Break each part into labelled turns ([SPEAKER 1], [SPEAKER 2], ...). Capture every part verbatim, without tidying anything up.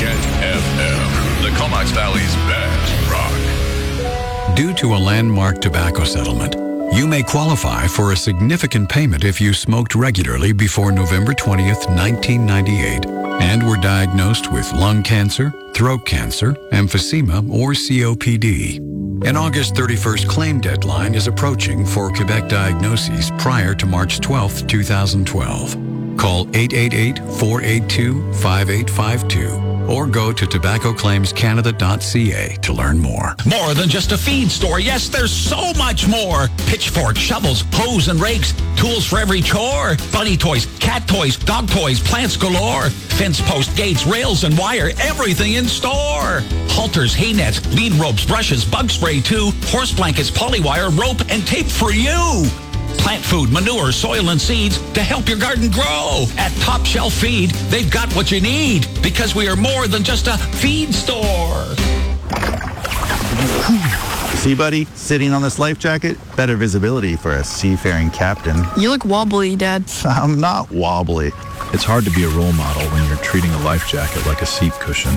[SPEAKER 1] Kent F M, the Comox Valley's best rock.
[SPEAKER 2] Due to a landmark tobacco settlement, you may qualify for a significant payment if you smoked regularly before November twentieth, nineteen ninety-eight, and were diagnosed with lung cancer, throat cancer, emphysema, or C O P D. An August thirty-first claim deadline is approaching for Quebec diagnoses prior to March twelfth, twenty twelve. Call eight eight eight, four eight two, five eight five two or go to tobacco claims canada dot c a to learn more.
[SPEAKER 3] More than just a feed store. Yes, there's so much more. Pitchforks, shovels, hoes and rakes, tools for every chore. Bunny toys, cat toys, dog toys, plants galore. Fence post, gates, rails and wire, everything in store. Halters, hay nets, lead ropes, brushes, bug spray too. Horse blankets, polywire, rope and tape for you. Plant food, manure, soil, and seeds to help your garden grow. At Top Shelf Feed, they've got what you need because we are more than just a feed store.
[SPEAKER 4] See, buddy, sitting on this life jacket, better visibility for a seafaring captain.
[SPEAKER 5] You look wobbly, Dad.
[SPEAKER 4] I'm not wobbly.
[SPEAKER 6] It's hard to be a role model when you're treating a life jacket like a seat cushion.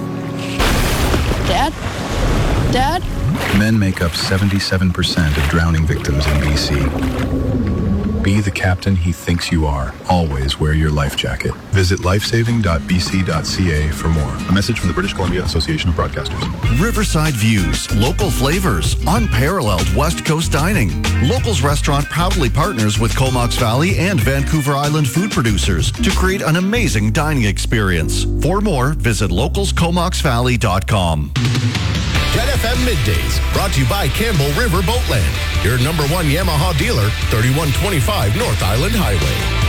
[SPEAKER 5] Dad? Dad?
[SPEAKER 6] Men make up seventy-seven percent of drowning victims in B C. Be the captain he thinks you are. Always wear your life jacket. Visit lifesaving dot b c dot c a for more. A message from the British Columbia Association of Broadcasters.
[SPEAKER 7] Riverside views, local flavors, unparalleled West Coast dining. Locals Restaurant proudly partners with Comox Valley and Vancouver Island food producers to create an amazing dining experience. For more, visit locals comox valley dot com.
[SPEAKER 8] Jet F M Middays, brought to you by Campbell River Boatland, your number one Yamaha dealer, thirty-one twenty-five North Island Highway.